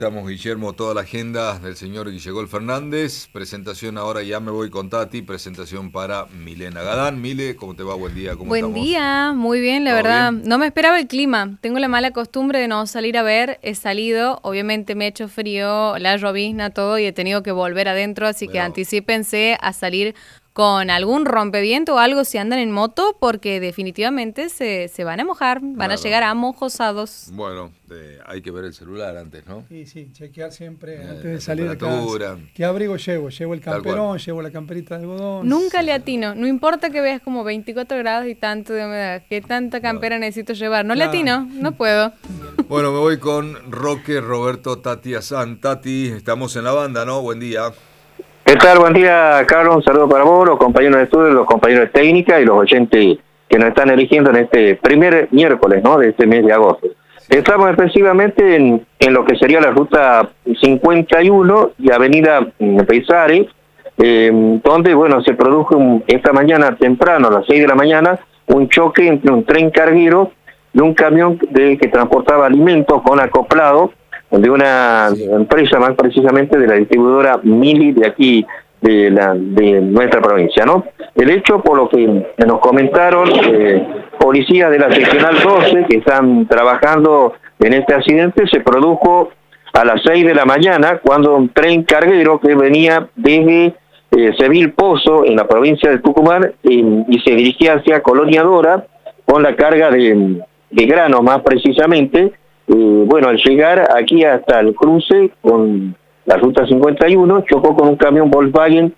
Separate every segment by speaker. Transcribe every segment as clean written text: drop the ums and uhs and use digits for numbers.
Speaker 1: Estamos, Guillermo, toda la agenda del señor Guillermo Fernández. Presentación ahora, ya me voy con Tati. Presentación para Milena Gadán. Mile, ¿cómo te va? Buen día, ¿cómo
Speaker 2: Buen
Speaker 1: estamos?
Speaker 2: día, muy bien, la
Speaker 1: ¿Todo
Speaker 2: verdad.
Speaker 1: bien?
Speaker 2: No me esperaba el clima. Tengo la mala costumbre de no salir a ver. He salido, obviamente me ha hecho frío, la llovizna, todo, y he tenido que volver adentro, así que
Speaker 1: Bueno,
Speaker 2: anticípense a salir con algún rompeviento o algo si andan en moto, porque definitivamente se van a mojar, van a
Speaker 1: claro.
Speaker 2: llegar amojosados.
Speaker 1: Bueno, hay que ver el celular antes, ¿no?
Speaker 3: Sí, sí, chequear siempre antes
Speaker 1: La
Speaker 3: de salir de casa.
Speaker 1: temperatura,
Speaker 3: ¿Qué abrigo llevo? Llevo el
Speaker 1: tal cual.
Speaker 3: camperón, llevo la camperita de algodón.
Speaker 2: Nunca le atino, no importa que veas como 24 grados y tanto de humedad, ¿qué tanta campera necesito llevar? No le
Speaker 3: Claro.
Speaker 2: atino, no puedo.
Speaker 1: Bueno, me voy con Roque Roberto Tati Azán. Tati, estamos en la banda, ¿no? Buen día.
Speaker 4: ¿Qué tal? Buen día, Carlos. Un saludo para vos, los compañeros de estudio, los compañeros de técnica y los oyentes que nos están eligiendo en este primer miércoles, ¿no?, de este mes de agosto. Estamos específicamente en lo que sería la ruta 51 y avenida Peizares, donde, bueno, se produjo esta mañana temprano, a las 6 de la mañana, un choque entre un tren carguero y un camión que transportaba alimentos con acoplado de una empresa, más precisamente de la distribuidora Mili de aquí, de nuestra provincia, ¿no? El hecho, por lo que nos comentaron policías de la seccional 12 que están trabajando en este accidente, se produjo a las 6 de la mañana cuando un tren carguero que venía desde Seville Pozo, en la provincia de Tucumán, y se dirigía hacia Colonia Dora con la carga de grano, más precisamente. Bueno, al llegar aquí hasta el cruce con la ruta 51, chocó con un camión Volkswagen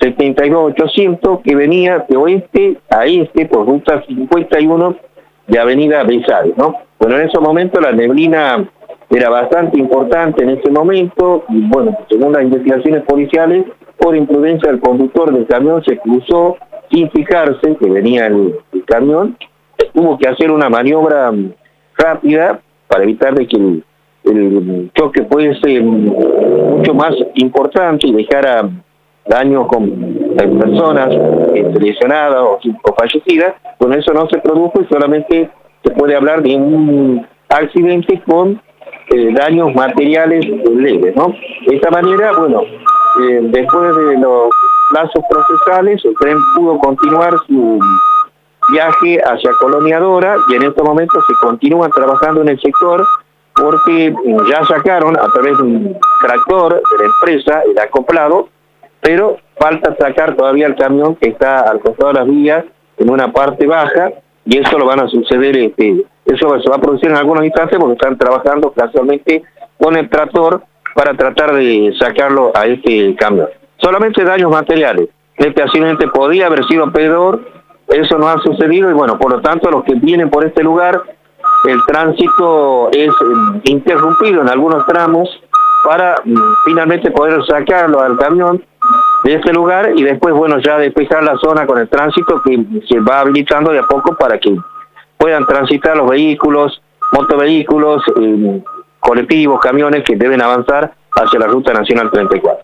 Speaker 4: 72800 que venía de oeste a este por ruta 51 de avenida Besares, ¿no? Bueno, en ese momento la neblina era bastante importante en ese momento, y bueno, según las investigaciones policiales, por imprudencia del conductor del camión se cruzó sin fijarse que venía el camión, tuvo que hacer una maniobra rápida para evitar de que el choque fuese mucho más importante y dejara daños con personas lesionadas o fallecidas. Con eso no se produjo y solamente se puede hablar de un accidente con daños materiales leves, ¿no? De esta manera, bueno, después de los plazos procesales, el tren pudo continuar su viaje hacia Colonia Dora y en estos momentos se continúan trabajando en el sector porque ya sacaron a través de un tractor de la empresa el acoplado, pero falta sacar todavía el camión que está al costado de las vías en una parte baja, y eso lo van a suceder, eso se va a producir en algunos instantes porque están trabajando casualmente con el tractor para tratar de sacarlo a este camión. Solamente daños materiales. Este accidente podía haber sido peor, eso no ha sucedido y bueno, por lo tanto los que vienen por este lugar, el tránsito es interrumpido en algunos tramos para finalmente poder sacarlo al camión de este lugar y después, bueno, ya despejar la zona con el tránsito que se va habilitando de a poco para que puedan transitar los vehículos, motovehículos, colectivos, camiones que deben avanzar hacia la Ruta Nacional 34.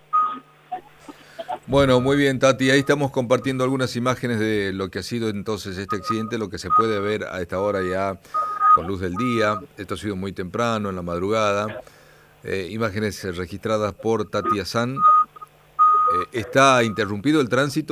Speaker 1: Bueno, muy bien, Tati. Ahí estamos compartiendo algunas imágenes de lo que ha sido entonces este accidente, lo que se puede ver a esta hora ya con luz del día. Esto ha sido muy temprano, en la madrugada. Imágenes registradas por Tati Azán. ¿Está interrumpido el tránsito?